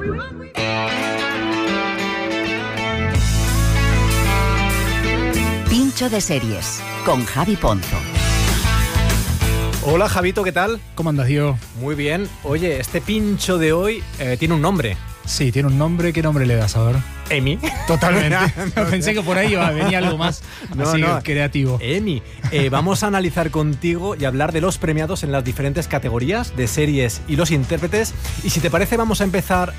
Pincho de series con Javi Ponzo. Hola Javito, ¿qué tal? ¿Cómo andas, Diego? Muy bien. Oye, este pincho de hoy tiene un nombre. Sí, tiene un nombre. ¿Qué nombre le das, a ver? Emi. Totalmente. Pensé que por ahí venía algo más creativo. Emi. Vamos a analizar contigo y hablar de los premiados en las diferentes categorías de series y los intérpretes. Y si te parece, vamos a empezar